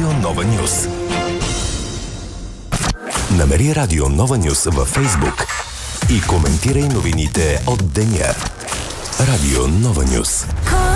Радио Нова Нюс. Намери Радио Нова Нюс във Фейсбук и коментирай новините от деня. Радио Нова Нюс.